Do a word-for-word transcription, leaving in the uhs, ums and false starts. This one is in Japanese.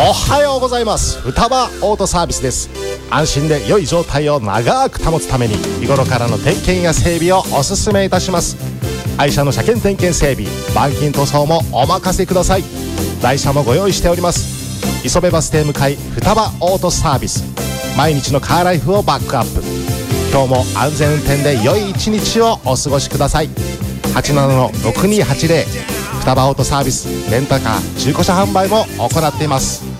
おはようございます。双葉オートサービスです。安心で良い状態を長く保つために日頃からの点検や整備をおすすめいたします。愛車の車検点検整備、板金塗装もお任せください。台車もご用意しております。磯部バス停向かい双葉オートサービス、毎日のカーライフをバックアップ。今日も安全運転で良い一日をお過ごしください。はちななのろくにーはちぜろ、双葉オートサービス、レンタカー中古車販売も行っています。